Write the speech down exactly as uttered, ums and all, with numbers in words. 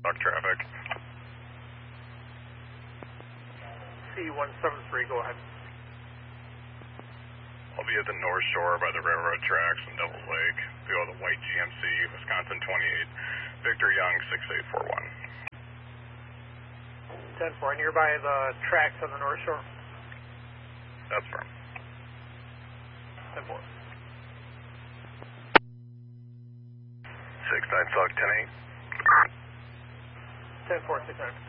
conduct traffic. C one seven three, go ahead. I'll be at the North Shore by the railroad tracks in Devil Lake. Go to the white G M C, Wisconsin twenty-eight, Victor Young six eight four one. ten four, nearby the tracks on the North Shore? That's firm. ten four. six nine Fog ten eight. ten four, six nine.